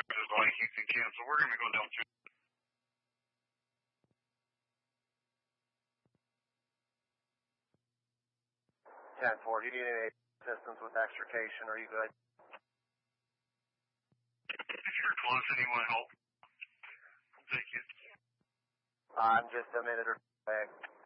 Just like you can cancel. We're going to go down to 10-4. Do you need any assistance with extrication? Are you good? If you're close and you want help, I'll take you. I'm just a minute or two away.